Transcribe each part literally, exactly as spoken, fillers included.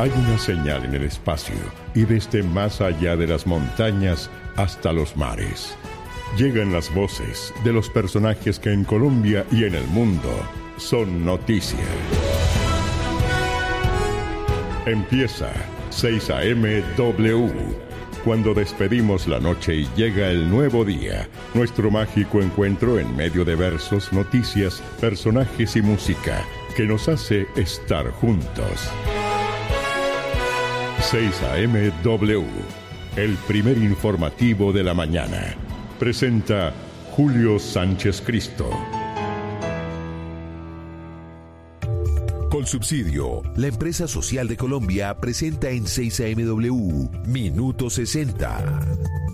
Hay una señal en el espacio y desde más allá de las montañas hasta los mares. Llegan las voces de los personajes que en Colombia y en el mundo son noticia. Empieza seis A M W. Cuando despedimos la noche y llega el nuevo día, nuestro mágico encuentro en medio de versos, noticias, personajes y música que nos hace estar juntos. seis A M W, el primer informativo de la mañana. Presenta Julio Sánchez Cristo. Colsubsidio, la empresa social de Colombia, presenta en seis A M W Minuto sesenta.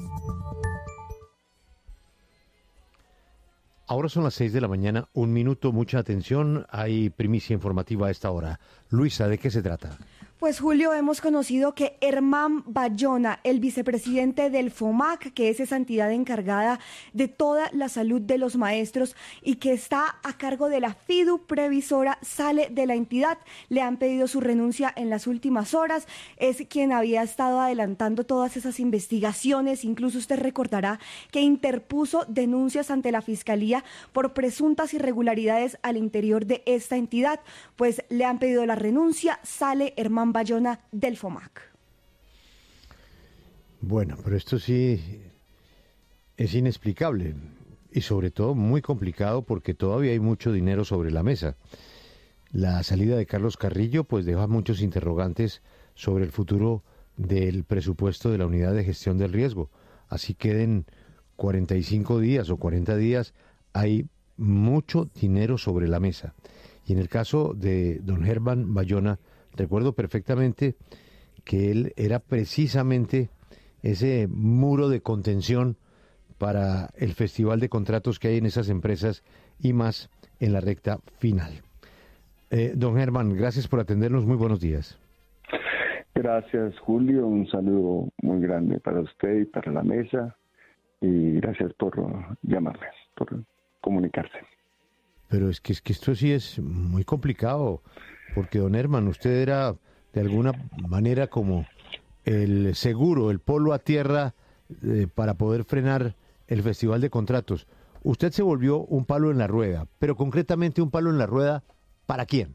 Ahora son las seis de la mañana, un minuto, mucha atención, hay primicia informativa a esta hora. Luisa, ¿de qué se trata? Pues Julio, hemos conocido que Herman Bayona, el vicepresidente del FOMAC, que es esa entidad encargada de toda la salud de los maestros y que está a cargo de la FIDU previsora, sale de la entidad. Le han pedido su renuncia en las últimas horas. Es quien había estado adelantando todas esas investigaciones. Incluso usted recordará que interpuso denuncias ante la Fiscalía por presuntas irregularidades al interior de esta entidad. Pues le han pedido la renuncia, sale Herman Bayona del FOMAC. Bueno, pero esto sí es inexplicable y sobre todo muy complicado porque todavía hay mucho dinero sobre la mesa. La salida de Carlos Carrillo pues deja muchos interrogantes sobre el futuro del presupuesto de la Unidad de Gestión del Riesgo. Así queden cuarenta y cinco días o cuarenta días, hay mucho dinero sobre la mesa. Y en el caso de don Herman Bayona, recuerdo perfectamente que él era precisamente ese muro de contención para el festival de contratos que hay en esas empresas y más en la recta final. Eh, don Herman, gracias por atendernos, muy buenos días. Gracias, Julio, un saludo muy grande para usted y para la mesa y gracias por llamarme, por comunicarse. Pero es que, es que esto sí es muy complicado. Porque, don Herman, usted era de alguna manera como el seguro, el polo a tierra eh, para poder frenar el festival de contratos. Usted se volvió un palo en la rueda, pero concretamente un palo en la rueda, ¿para quién?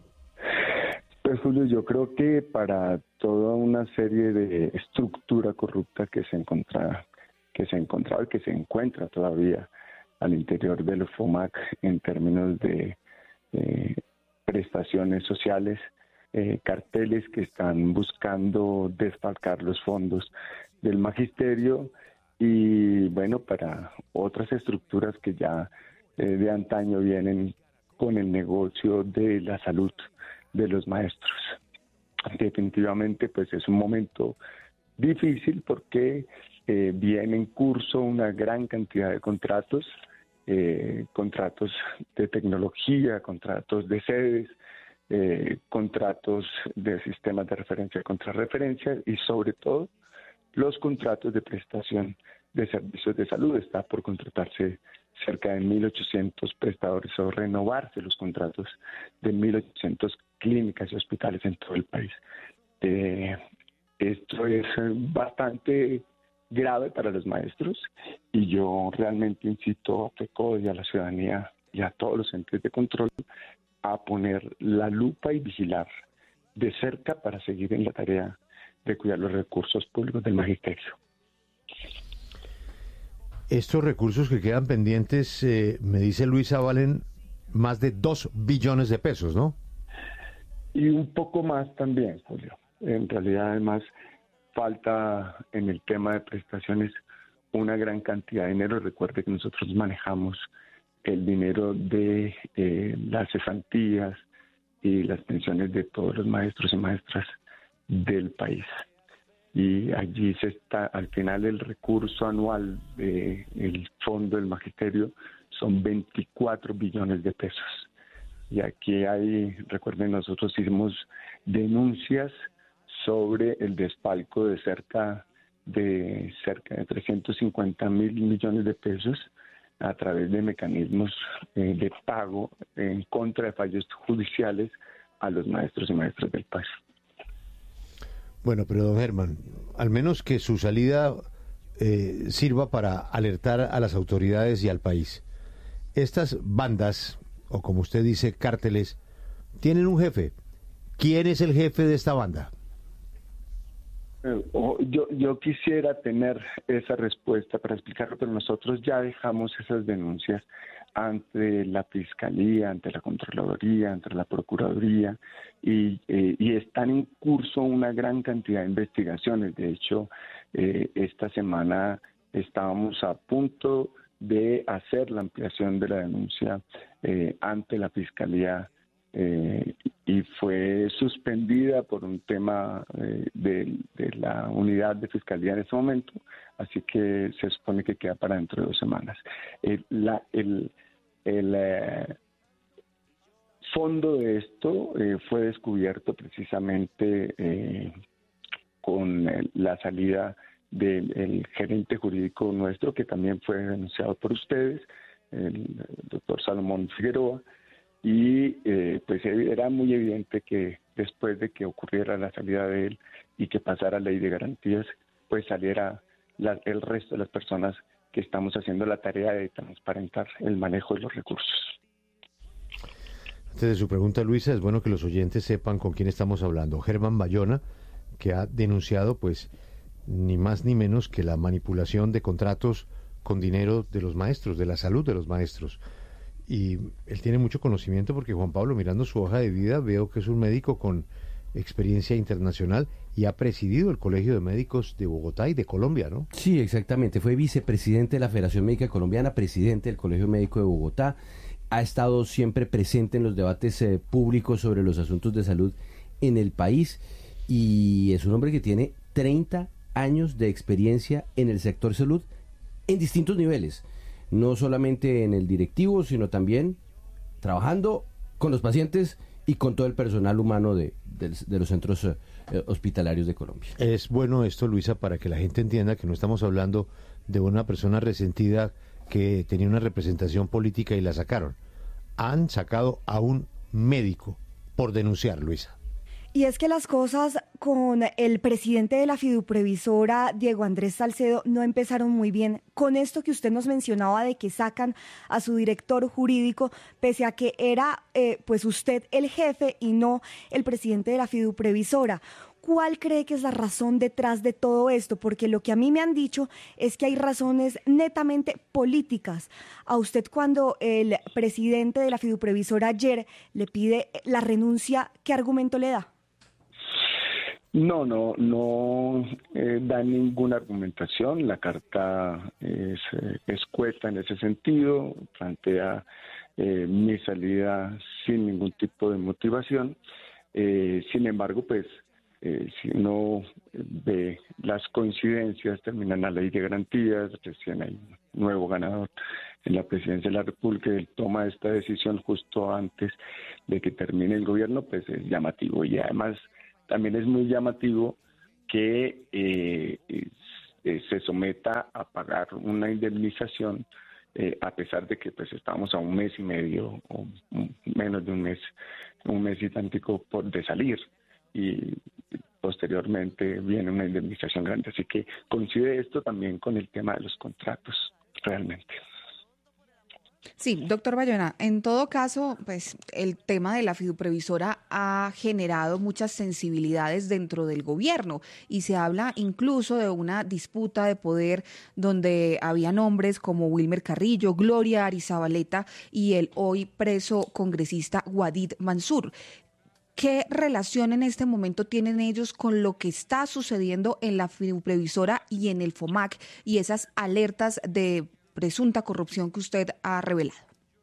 Pues, Julio, yo creo que para toda una serie de estructura corrupta que se encontraba, que se encontraba y que se encuentra todavía al interior del FOMAC en términos de Eh, prestaciones sociales, eh, carteles que están buscando desfalcar los fondos del magisterio y bueno, para otras estructuras que ya eh, de antaño vienen con el negocio de la salud de los maestros. Definitivamente pues es un momento difícil porque eh, viene en curso una gran cantidad de contratos, Eh, contratos de tecnología, contratos de sedes, eh, contratos de sistemas de referencia y contrarreferencia y sobre todo los contratos de prestación de servicios de salud. Está por contratarse cerca de mil ochocientos prestadores o renovarse los contratos de mil ochocientas clínicas y hospitales en todo el país. Eh, esto es bastante grave para los maestros y yo realmente incito a FECODE y a la ciudadanía y a todos los entes de control a poner la lupa y vigilar de cerca para seguir en la tarea de cuidar los recursos públicos del magisterio. Estos recursos que quedan pendientes, eh, me dice Luisa, valen más de dos billones de pesos, ¿no? Y un poco más también, Julio. En realidad, además, falta en el tema de prestaciones una gran cantidad de dinero. Recuerde que nosotros manejamos el dinero de eh, las cesantías y las pensiones de todos los maestros y maestras del país. Y allí se está, al final el recurso anual del Fondo del Magisterio son veinticuatro billones de pesos. Y aquí hay, recuerden, nosotros hicimos denuncias sobre el desfalco de cerca de cerca de trescientos cincuenta mil millones de pesos a través de mecanismos eh, de pago en contra de fallos judiciales a los maestros y maestras del país. Bueno, pero don Germán, al menos que su salida eh, sirva para alertar a las autoridades y al país. Estas bandas, o como usted dice, cárteles, tienen un jefe. ¿Quién es el jefe de esta banda? Yo, yo quisiera tener esa respuesta para explicarlo, pero nosotros ya dejamos esas denuncias ante la Fiscalía, ante la Contraloría, ante la Procuraduría, y, eh, y están en curso una gran cantidad de investigaciones. De hecho, eh, esta semana estábamos a punto de hacer la ampliación de la denuncia eh, ante la Fiscalía eh, y fue suspendida por un tema eh, de, de la unidad de Fiscalía en ese momento, así que se supone que queda para dentro de dos semanas. El, la, el, el eh, fondo de esto eh, fue descubierto precisamente eh, con el, la salida del el gerente jurídico nuestro, que también fue denunciado por ustedes, el doctor Salomón Figueroa, y eh, pues era muy evidente que después de que ocurriera la salida de él y que pasara ley de garantías, pues saliera la, el resto de las personas que estamos haciendo la tarea de transparentar el manejo de los recursos. Antes de su pregunta, Luisa, es bueno que los oyentes sepan con quién estamos hablando. Germán Bayona, que ha denunciado pues ni más ni menos que la manipulación de contratos con dinero de los maestros, de la salud de los maestros. Y él tiene mucho conocimiento porque, Juan Pablo, mirando su hoja de vida, veo que es un médico con experiencia internacional y ha presidido el Colegio de Médicos de Bogotá y de Colombia, ¿no? Sí, exactamente. Fue vicepresidente de la Federación Médica Colombiana, presidente del Colegio Médico de Bogotá. Ha estado siempre presente en los debates eh, públicos sobre los asuntos de salud en el país y es un hombre que tiene treinta años de experiencia en el sector salud en distintos niveles. No solamente en el directivo, sino también trabajando con los pacientes y con todo el personal humano de, de, de los centros eh, hospitalarios de Colombia. Es bueno esto, Luisa, para que la gente entienda que no estamos hablando de una persona resentida que tenía una representación política y la sacaron. Han sacado a un médico por denunciar, Luisa. Y es que las cosas con el presidente de la Fiduprevisora, Diego Andrés Salcedo, no empezaron muy bien. Con esto que usted nos mencionaba de que sacan a su director jurídico, pese a que era eh, pues usted el jefe y no el presidente de la Fiduprevisora. ¿Cuál cree que es la razón detrás de todo esto? Porque lo que a mí me han dicho es que hay razones netamente políticas. A usted, cuando el presidente de la Fiduprevisora ayer le pide la renuncia, ¿qué argumento le da? No, no, no eh, da ninguna argumentación. La carta es eh, escueta en ese sentido, plantea eh, mi salida sin ningún tipo de motivación. Eh, sin embargo, pues, eh, si uno ve las coincidencias, termina la ley de garantías, recién hay un nuevo ganador en la presidencia de la República, él toma esta decisión justo antes de que termine el gobierno, pues es llamativo. Y además también es muy llamativo que eh, eh, se someta a pagar una indemnización eh, a pesar de que pues estamos a un mes y medio o menos de un mes, un mes y tantico por de salir, y posteriormente viene una indemnización grande. Así que coincide esto también con el tema de los contratos, realmente. Sí, doctor Bayona, en todo caso, pues el tema de la Fiduprevisora ha generado muchas sensibilidades dentro del gobierno y se habla incluso de una disputa de poder donde había nombres como Wilmer Carrillo, Gloria Arizabaleta y el hoy preso congresista Wadid Mansur. ¿Qué relación en este momento tienen ellos con lo que está sucediendo en la Fiduprevisora y en el FOMAC y esas alertas de presunta corrupción que usted ha revelado?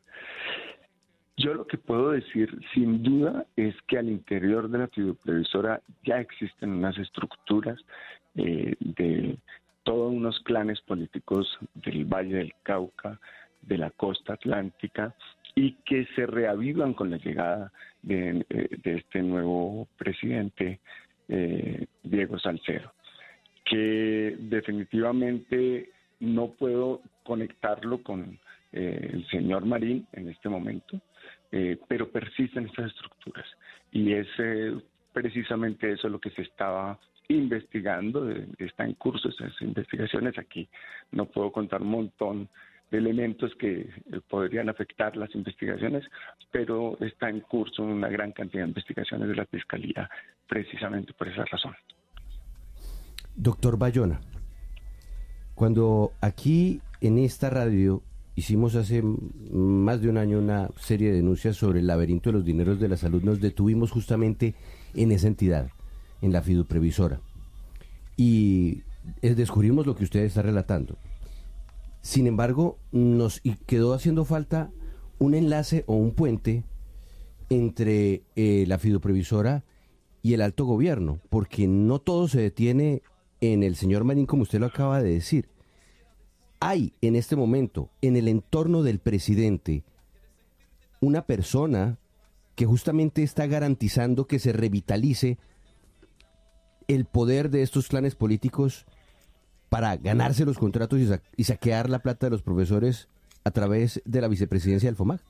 Yo lo que puedo decir sin duda es que al interior de la Fiduprevisora ya existen unas estructuras eh, de todos unos clanes políticos del Valle del Cauca, de la costa atlántica, y que se reavivan con la llegada de, de este nuevo presidente, eh, Diego Salcedo, que definitivamente no puedo conectarlo con eh, el señor Marín en este momento, eh, pero persisten estas estructuras y es eh, precisamente eso lo que se estaba investigando, está en curso esas investigaciones. Aquí no puedo contar un montón de elementos que podrían afectar las investigaciones, pero está en curso una gran cantidad de investigaciones de la Fiscalía precisamente por esa razón. Doctor Bayona, cuando aquí en esta radio hicimos hace más de un año una serie de denuncias sobre el laberinto de los dineros de la salud, nos detuvimos justamente en esa entidad, en la fiduprevisora, y descubrimos lo que usted está relatando. Sin embargo, nos quedó haciendo falta un enlace o un puente entre eh, la fiduprevisora y el alto gobierno, porque no todo se detiene en el señor Marín, como usted lo acaba de decir. Hay en este momento, en el entorno del presidente, una persona que justamente está garantizando que se revitalice el poder de estos clanes políticos para ganarse los contratos y, sa- y saquear la plata de los profesores a través de la vicepresidencia del FOMAC.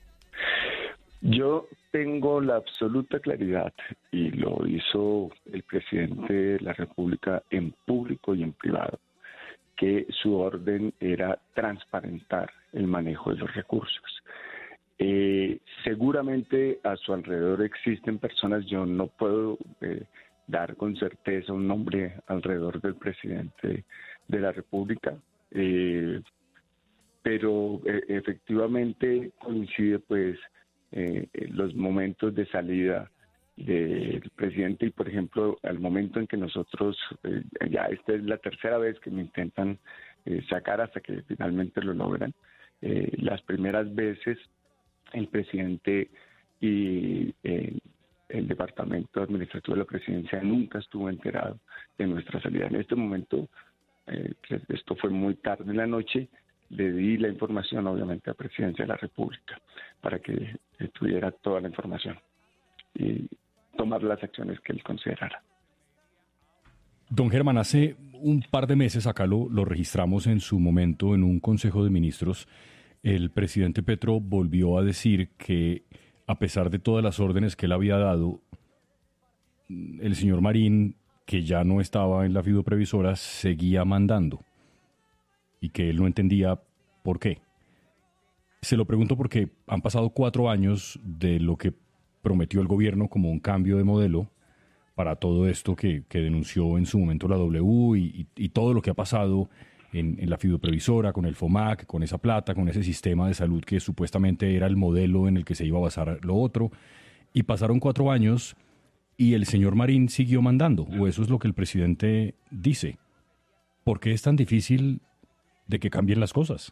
Yo tengo la absoluta claridad, y lo hizo el presidente de la República en público y en privado, que su orden era transparentar el manejo de los recursos. Eh, seguramente a su alrededor existen personas, yo no puedo eh, dar con certeza un nombre alrededor del presidente de la República, eh, pero eh, efectivamente coincide pues eh, los momentos de salida del presidente y, por ejemplo, al momento en que nosotros, eh, ya esta es la tercera vez que me intentan eh, sacar hasta que finalmente lo logran. Eh, las primeras veces el presidente y eh, el departamento administrativo de la presidencia nunca estuvo enterado de nuestra salida. En este momento, eh, esto fue muy tarde en la noche, le di la información obviamente a la presidencia de la República para que eh, tuviera toda la información y tomar las acciones que él considerara. Don Germán, hace un par de meses, acá lo, lo registramos en su momento en un Consejo de Ministros, el presidente Petro volvió a decir que a pesar de todas las órdenes que él había dado, el señor Marín, que ya no estaba en la fiduprevisora, seguía mandando y que él no entendía por qué. Se lo pregunto porque han pasado cuatro años de lo que prometió el gobierno como un cambio de modelo para todo esto que, que denunció en su momento la W y, y, y todo lo que ha pasado en, en la fiduprevisora, con el FOMAC, con esa plata, con ese sistema de salud que supuestamente era el modelo en el que se iba a basar lo otro. Y pasaron cuatro años y el señor Marín siguió mandando, o eso es lo que el presidente dice. ¿Por qué es tan difícil de que cambien las cosas?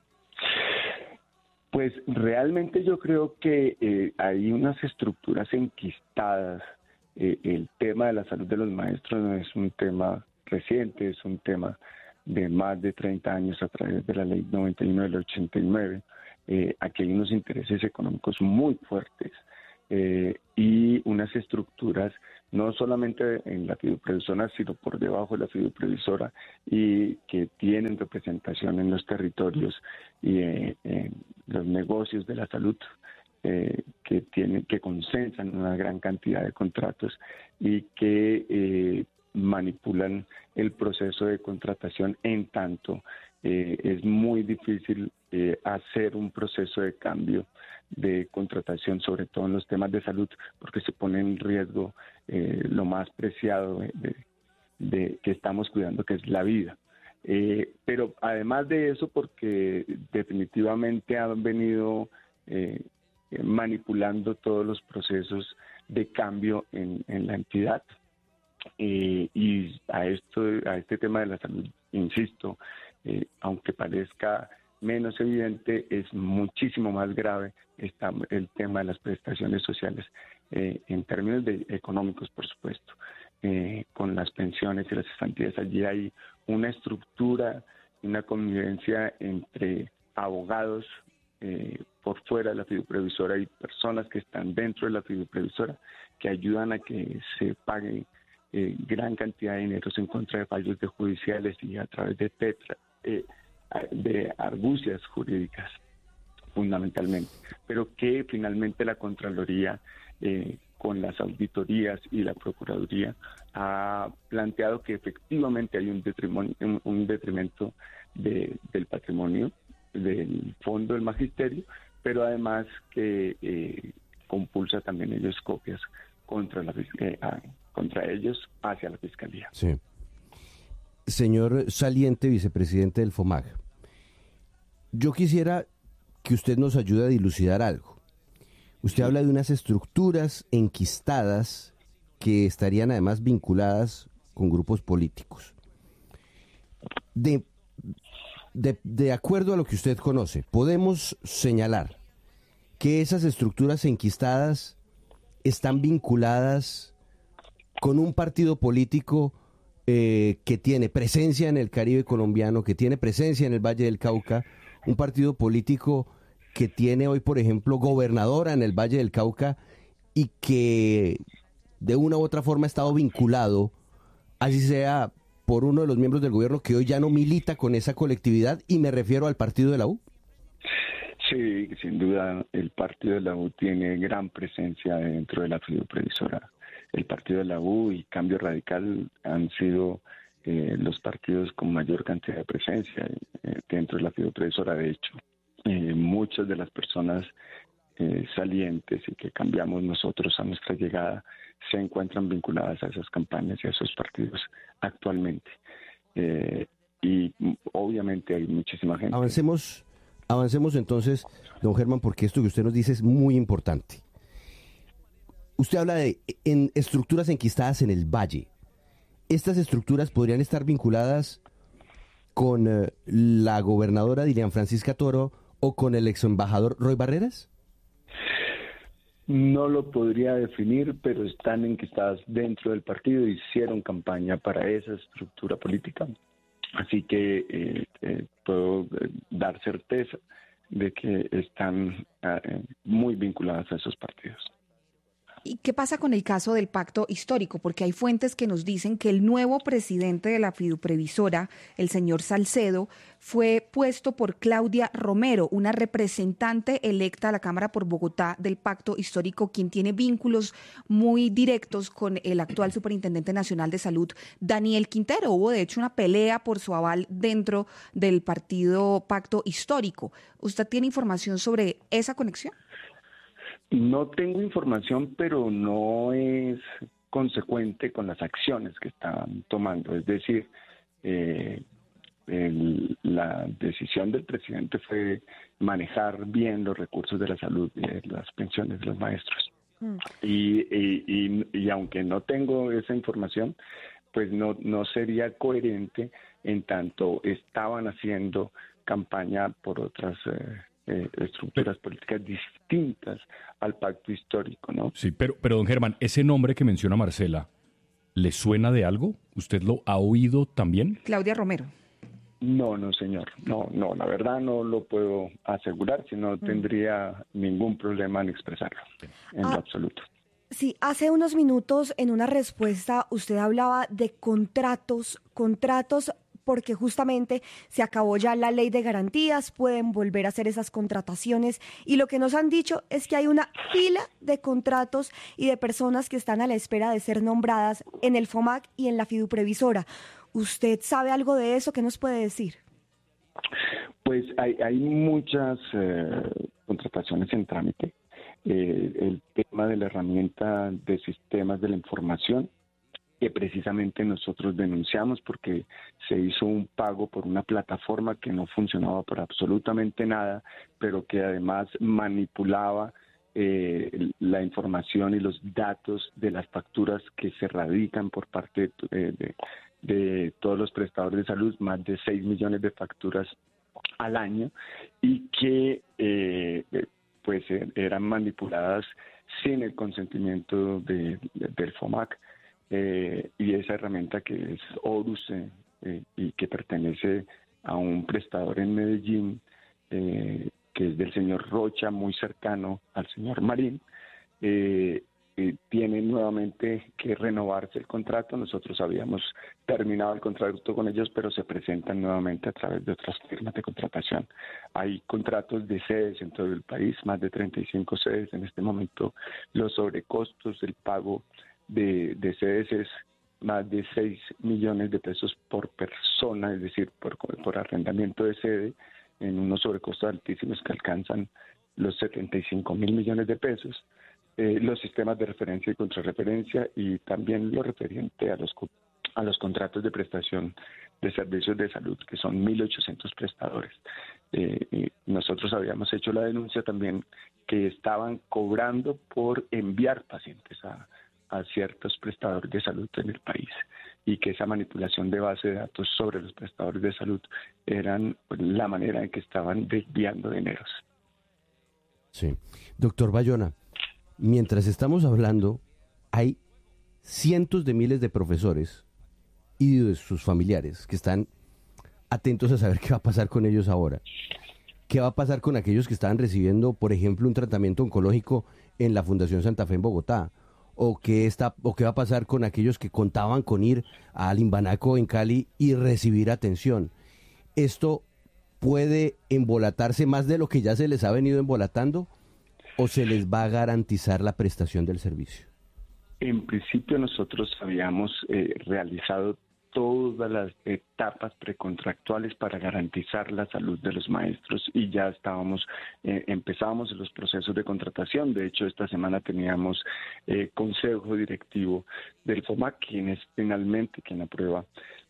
Pues realmente yo creo que eh, hay unas estructuras enquistadas. Eh, el tema de la salud de los maestros no es un tema reciente, es un tema de más de treinta años a través de la ley noventa y uno del ochenta y nueve. Eh, aquí hay unos intereses económicos muy fuertes eh, y unas estructuras no solamente en la fiduprevisora, sino por debajo de la fiduprevisora y que tienen representación en los territorios y eh, en los negocios de la salud. Eh, que tienen, que consensan una gran cantidad de contratos y que eh, manipulan el proceso de contratación, en tanto eh, es muy difícil eh, hacer un proceso de cambio de contratación, sobre todo en los temas de salud, porque se pone en riesgo eh, lo más preciado de, de, de que estamos cuidando, que es la vida. Eh, pero además de eso, porque definitivamente han venido eh, manipulando todos los procesos de cambio en, en la entidad. Eh, y a esto, a este tema de la salud, insisto, eh, aunque parezca menos evidente, es muchísimo más grave está el tema de las prestaciones sociales eh, en términos de económicos, por supuesto, eh, con las pensiones y las cesantías. Allí hay una estructura, una convivencia entre abogados eh, por fuera de la fiduprevisora y personas que están dentro de la fiduprevisora que ayudan a que se pague eh, gran cantidad de dineros en contra de fallos de judiciales y a través de tetra, eh, de argucias jurídicas fundamentalmente, pero que finalmente la Contraloría eh, con las auditorías y la Procuraduría, ha planteado que efectivamente hay un detrimento, un, un detrimento de, del patrimonio del Fondo del Magisterio, pero además que eh, compulsa también ellos copias contra, la, eh, a, contra ellos hacia la Fiscalía. Sí. Señor saliente vicepresidente del FOMAC, yo quisiera que usted nos ayude a dilucidar algo. Usted habla de unas estructuras enquistadas que estarían además vinculadas con grupos políticos. De, de, de acuerdo a lo que usted conoce, podemos señalar que esas estructuras enquistadas están vinculadas con un partido político eh, que tiene presencia en el Caribe colombiano, que tiene presencia en el Valle del Cauca, un partido político que tiene hoy, por ejemplo, gobernadora en el Valle del Cauca y que de una u otra forma ha estado vinculado, así sea por uno de los miembros del gobierno que hoy ya no milita con esa colectividad, y me refiero al partido de la U. Sí, sin duda el partido de la U tiene gran presencia dentro de la fiduprevisora. El partido de la U y Cambio Radical han sido eh, los partidos con mayor cantidad de presencia eh, dentro de la fiduprevisora. De hecho, eh, muchas de las personas eh, salientes y que cambiamos nosotros a nuestra llegada se encuentran vinculadas a esas campañas y a esos partidos actualmente. Eh, y obviamente hay muchísima gente. Avancemos, avancemos entonces, don Germán, porque esto que usted nos dice es muy importante. Usted habla de en estructuras enquistadas en el Valle. ¿Estas estructuras podrían estar vinculadas con eh, la gobernadora Dilian Francisca Toro o con el ex embajador Roy Barreras? No lo podría definir, pero están enquistadas dentro del partido, hicieron campaña para esa estructura política. Así que eh, eh, puedo eh, dar certeza de que están eh, muy vinculadas a esos partidos. ¿Y qué pasa con el caso del pacto histórico? Porque hay fuentes que nos dicen que el nuevo presidente de la fiduprevisora, el señor Salcedo, fue puesto por Claudia Romero, una representante electa a la Cámara por Bogotá del pacto histórico, quien tiene vínculos muy directos con el actual superintendente nacional de salud, Daniel Quintero. Hubo de hecho una pelea por su aval dentro del partido pacto histórico. ¿Usted tiene información sobre esa conexión? No tengo información, pero no es consecuente con las acciones que están tomando. Es decir, eh, el, la decisión del presidente fue manejar bien los recursos de la salud y de las pensiones de los maestros. Mm. Y, y, y, y aunque no tengo esa información, pues no, no sería coherente en tanto estaban haciendo campaña por otras eh, Eh, estructuras políticas distintas al pacto histórico, ¿no? Sí, pero, pero don Germán, ese nombre que menciona Marcela, ¿le suena de algo? ¿Usted lo ha oído también? Claudia Romero. No, no, señor. No, no, la verdad no lo puedo asegurar, si no mm. tendría ningún problema en expresarlo, en ah. lo absoluto. Sí, hace unos minutos en una respuesta usted hablaba de contratos, contratos porque justamente se acabó ya la ley de garantías, pueden volver a hacer esas contrataciones y lo que nos han dicho es que hay una fila de contratos y de personas que están a la espera de ser nombradas en el FOMAC y en la fiduprevisora. ¿Usted sabe algo de eso? ¿Qué nos puede decir? Pues hay, hay muchas eh, contrataciones en trámite. Eh, el tema de la herramienta de sistemas de la información, que precisamente nosotros denunciamos porque se hizo un pago por una plataforma que no funcionaba para absolutamente nada, pero que además manipulaba eh, la información y los datos de las facturas que se radican por parte de, de, de todos los prestadores de salud, más de seis millones de facturas al año, y que eh, pues eran manipuladas sin el consentimiento de, de, del FOMAC. Eh, y esa herramienta que es Horus eh, eh, y que pertenece a un prestador en Medellín, eh, que es del señor Rocha, muy cercano al señor Marín, eh, eh, tiene nuevamente que renovarse el contrato. Nosotros habíamos terminado el contrato con ellos, pero se presentan nuevamente a través de otras firmas de contratación. Hay contratos de sedes en todo el país, más de treinta y cinco sedes. En este momento los sobrecostos del pago de, de sedes es más de seis millones de pesos por persona, es decir, por, por arrendamiento de sede, en unos sobrecostos altísimos que alcanzan los setenta y cinco mil millones de pesos. Eh, los sistemas de referencia y contrarreferencia, y también lo referente a los, a los contratos de prestación de servicios de salud, que son mil ochocientos prestadores. Eh, y nosotros habíamos hecho la denuncia también que estaban cobrando por enviar pacientes a, a ciertos prestadores de salud en el país, y que esa manipulación de base de datos sobre los prestadores de salud eran la manera en que estaban desviando dineros. Sí. Doctor Bayona, mientras estamos hablando, hay cientos de miles de profesores y de sus familiares que están atentos a saber qué va a pasar con ellos ahora. ¿Qué va a pasar con aquellos que estaban recibiendo, por ejemplo, un tratamiento oncológico en la Fundación Santa Fe en Bogotá? ¿O qué, está, o qué va a pasar con aquellos que contaban con ir a Limbanaco en Cali y recibir atención? ¿Esto puede embolatarse más de lo que ya se les ha venido embolatando, o se les va a garantizar la prestación del servicio? En principio nosotros habíamos eh, realizado todas las etapas precontractuales para garantizar la salud de los maestros, y ya estábamos, eh, empezábamos los procesos de contratación. De hecho, esta semana teníamos eh, consejo directivo del FOMAC, quien es finalmente quien aprueba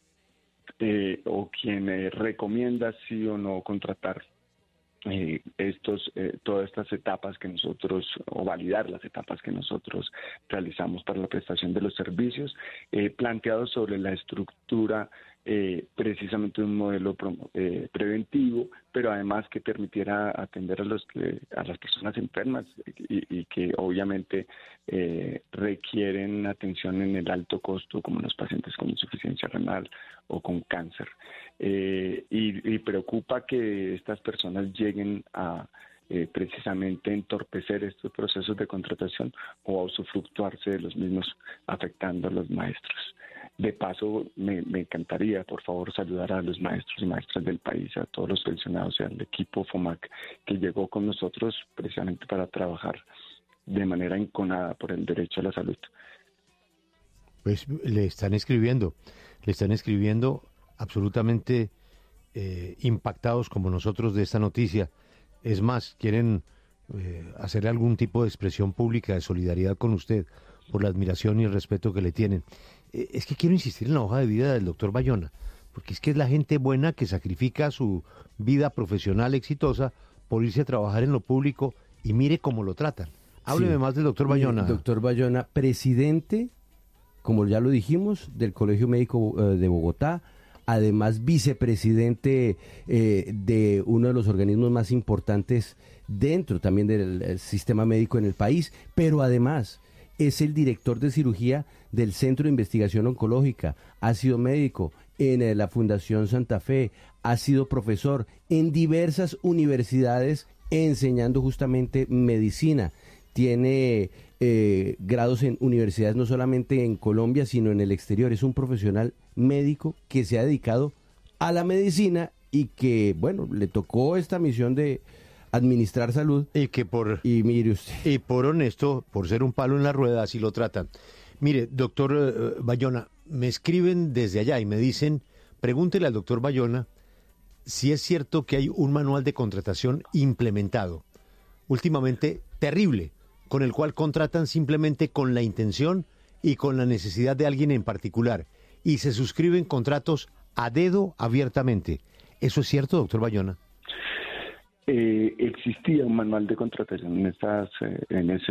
eh, o quien eh, recomienda sí o no contratar Eh, estos eh, todas estas etapas que nosotros, o validar las etapas que nosotros realizamos para la prestación de los servicios, eh, planteados sobre la estructura eh, precisamente de un modelo pro, eh, preventivo, pero además que permitiera atender a los que, a las personas enfermas y, y que obviamente eh, requieren atención en el alto costo, como los pacientes con insuficiencia renal o con cáncer. Eh, y, y preocupa que estas personas lleguen a eh, precisamente entorpecer estos procesos de contratación o a usufructuarse de los mismos, afectando a los maestros. De paso, me, me encantaría, por favor, saludar a los maestros y maestras del país, a todos los pensionados y al equipo FOMAC que llegó con nosotros precisamente para trabajar de manera enconada por el derecho a la salud. Pues le están escribiendo, le están escribiendo absolutamente eh, impactados como nosotros de esta noticia. Es más, quieren eh, hacer algún tipo de expresión pública de solidaridad con usted por la admiración y el respeto que le tienen. Eh, es que quiero insistir en la hoja de vida del doctor Bayona, porque es que es la gente buena que sacrifica su vida profesional exitosa por irse a trabajar en lo público, y mire cómo lo tratan. Hábleme sí. más del doctor Bayona. Doctor Bayona, presidente, como ya lo dijimos, del Colegio Médico eh, de Bogotá, además vicepresidente eh, de uno de los organismos más importantes dentro también del sistema médico en el país, pero además es el director de cirugía del Centro de Investigación Oncológica, ha sido médico en eh, la Fundación Santa Fe, ha sido profesor en diversas universidades enseñando justamente medicina, tiene eh, grados en universidades no solamente en Colombia, sino en el exterior. Es un profesional médico que se ha dedicado a la medicina y que, bueno, le tocó esta misión de administrar salud. Y que por, y mire usted. Y por honesto, por ser un palo en la rueda, así lo tratan. Mire, doctor uh, Bayona, me escriben desde allá y me dicen, pregúntele al doctor Bayona si es cierto que hay un manual de contratación implementado, últimamente terrible, con el cual contratan simplemente con la intención y con la necesidad de alguien en particular, y se suscriben contratos a dedo abiertamente. ¿Eso es cierto, doctor Bayona? Eh, existía un manual de contratación en, estas, eh, en ese